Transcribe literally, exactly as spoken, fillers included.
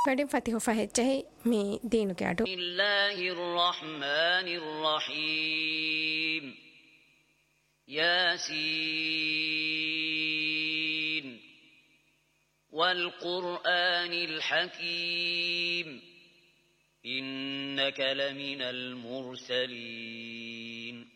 වැඩිම ෆතිහ් ෆහෙච්චහි මේ දීනු කැටු බිස්මිල්ලාහිර් රහ්මානිර් රහීම් යාසීන් වල් ഖുർആനിൽ ഹകീം إنك لمن المرسلين